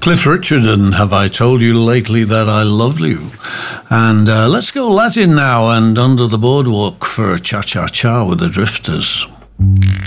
Cliff Richard and Have I Told You Lately That I Love You? And let's go Latin now and Under the Boardwalk for Cha Cha Cha with the Drifters.